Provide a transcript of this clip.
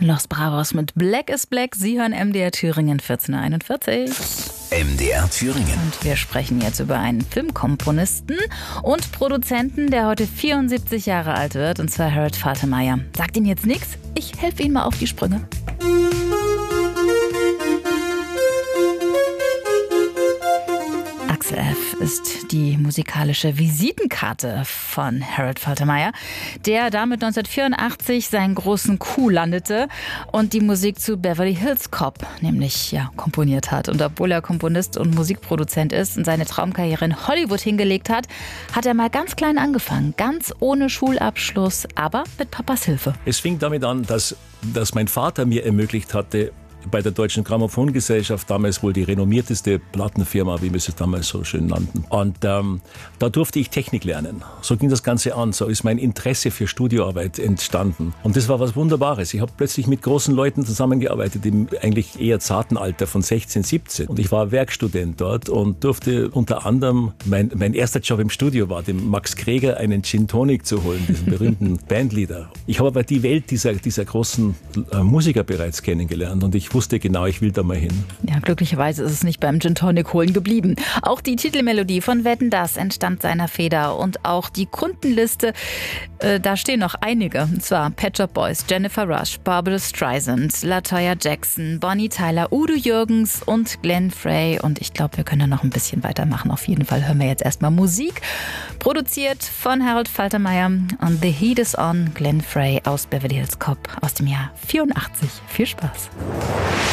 Los Bravos mit Black is Black. Sie hören MDR Thüringen 14:41. MDR Thüringen. Und wir sprechen jetzt über einen Filmkomponisten und Produzenten, der heute 74 Jahre alt wird, und zwar Harold Faltermeyer. Sagt Ihnen jetzt nichts? Ich helfe Ihnen mal auf die Sprünge. Axel F. ist die musikalische Visitenkarte von Harold Faltermeyer, der damit 1984 seinen großen Coup landete und die Musik zu Beverly Hills Cop nämlich komponiert hat. Und obwohl er Komponist und Musikproduzent ist und seine Traumkarriere in Hollywood hingelegt hat, hat er mal ganz klein angefangen, ganz ohne Schulabschluss, aber mit Papas Hilfe. Es fing damit an, dass mein Vater mir ermöglicht hatte, bei der Deutschen Grammophongesellschaft, damals wohl die renommierteste Plattenfirma, wie wir es damals so schön nannten. Und da durfte ich Technik lernen. So ging das Ganze an. So ist mein Interesse für Studioarbeit entstanden. Und das war was Wunderbares. Ich habe plötzlich mit großen Leuten zusammengearbeitet, im eigentlich eher zarten Alter von 16, 17. Und ich war Werkstudent dort und durfte unter anderem, mein erster Job im Studio war, dem Max Kreger einen Gin Tonic zu holen, diesen berühmten Bandleader. Ich habe aber die Welt dieser großen Musiker bereits kennengelernt und ich wusste genau, ich will da mal hin. Ja, glücklicherweise ist es nicht beim Gin Tonic holen geblieben. Auch die Titelmelodie von Wetten, dass entstammt seiner Feder und auch die Kundenliste, da stehen noch einige. Und zwar Pet Shop Boys, Jennifer Rush, Barbara Streisand, LaToya Jackson, Bonnie Tyler, Udo Jürgens und Glenn Frey. Und ich glaube, wir können da noch ein bisschen weitermachen. Auf jeden Fall hören wir jetzt erstmal Musik. Produziert von Harold Faltermeyer und The Heat is On, Glenn Frey aus Beverly Hills Cop aus dem Jahr 84. Viel Spaß.